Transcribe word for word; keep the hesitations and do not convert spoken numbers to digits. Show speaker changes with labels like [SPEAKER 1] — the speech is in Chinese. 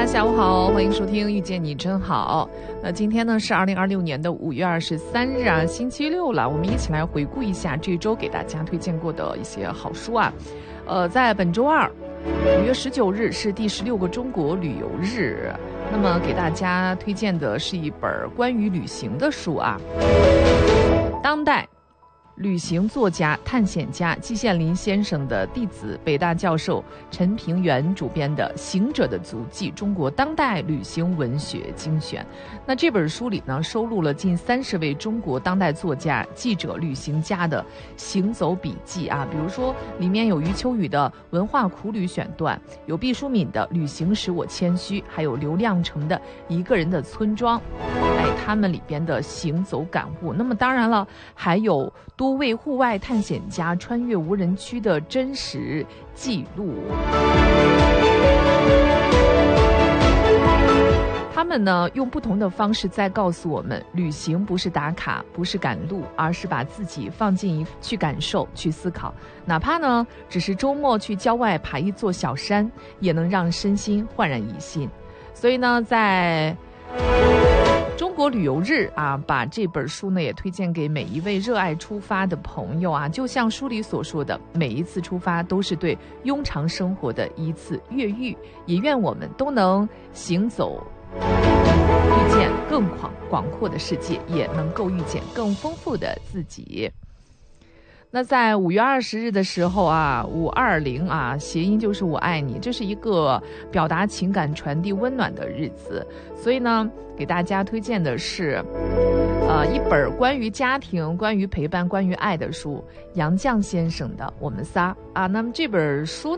[SPEAKER 1] 家下午好，欢迎收听《遇见你真好》。那今天呢是二零二六年的五月二十三日啊，星期六了。我们一起来回顾一下这周给大家推荐过的一些好书啊。呃，在本周二，五月十九日是第十六个中国旅游日。那么给大家推荐的是一本关于旅行的书啊，当代旅行作家、探险家季羡林先生的弟子、北大教授陈平原主编的《行者的足迹：中国当代旅行文学精选》。那这本书里呢，收录了近三十位中国当代作家、记者、旅行家的行走笔记啊。比如说，里面有余秋雨的《文化苦旅选段》，有毕淑敏的《旅行使我谦虚》，还有刘亮程的《一个人的村庄》。哎，他们里边的行走感悟。那么当然了，还有多位户外探险家穿越无人区的真实记录。他们呢，用不同的方式在告诉我们，旅行不是打卡，不是赶路，而是把自己放进一去感受、去思考。哪怕呢，只是周末去郊外爬一座小山，也能让身心焕然一新。所以呢，在中国旅游日啊，把这本书呢也推荐给每一位热爱出发的朋友啊。就像书里所说的，每一次出发都是对庸常生活的一次越狱，也愿我们都能行走，遇见更广广阔的世界，也能够遇见更丰富的自己。那在五月二十日的时候啊，五二零啊，谐音就是我爱你，这是一个表达情感、传递温暖的日子。所以呢，给大家推荐的是，呃，一本关于家庭、关于陪伴、关于爱的书，杨绛先生的《我们仨》啊。那么这本书